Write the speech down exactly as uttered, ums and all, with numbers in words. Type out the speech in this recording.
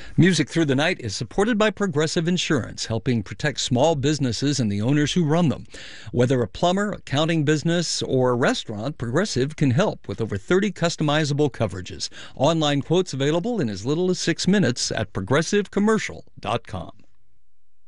Music Through the Night is supported by Progressive Insurance, helping protect small businesses and the owners who run them. Whether a plumber, accounting business, or a restaurant, Progressive can help with over thirty customizable coverages. Online quotes available in as little as six minutes at progressive commercial dot com.